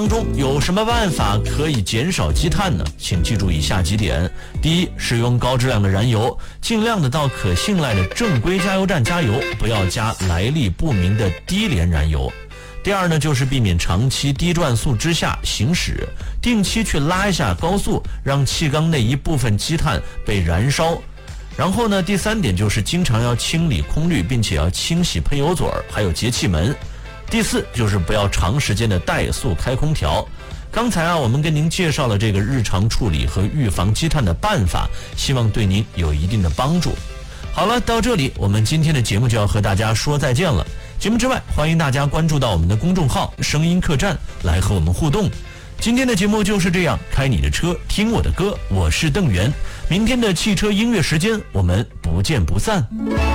当中有什么办法可以减少积碳呢？请记住以下几点：第一，使用高质量的燃油，尽量的到可信赖的正规加油站加油，不要加来历不明的低廉燃油。第二呢，就是避免长期低转速之下行驶，定期去拉一下高速，让气缸内一部分积碳被燃烧。然后呢，第三点就是经常要清理空滤，并且要清洗喷油嘴还有节气门。第四就是不要长时间的怠速开空调。刚才我们跟您介绍了这个日常处理和预防积碳的办法，希望对您有一定的帮助。好了，到这里我们今天的节目就要和大家说再见了。节目之外，欢迎大家关注到我们的公众号声音客栈来和我们互动。今天的节目就是这样，开你的车听我的歌，我是邓源。明天的汽车音乐时间我们不见不散。